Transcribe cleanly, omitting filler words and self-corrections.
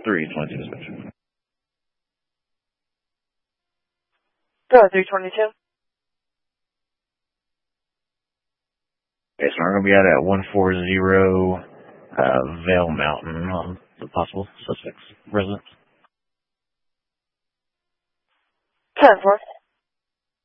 322 dispatch. Go 322. Okay, so we're going to be out at 140 Vale Mountain on the possible suspect's residence. 10-4.